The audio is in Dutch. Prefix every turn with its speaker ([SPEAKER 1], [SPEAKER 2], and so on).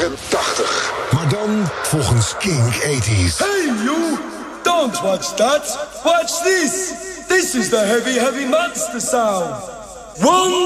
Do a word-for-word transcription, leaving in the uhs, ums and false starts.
[SPEAKER 1] jaren tachtig. Maar dan volgens King tachtiger.
[SPEAKER 2] Hey you, don't watch that. Watch this. This is the heavy, heavy monster sound. One